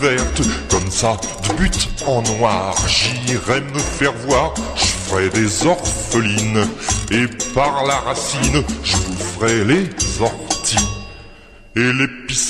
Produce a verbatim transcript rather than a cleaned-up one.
verte, comme ça, de but en noir. J'irai me faire voir, je ferai des orphelines, et par la racine, je boufferai les orties et les pissenlits.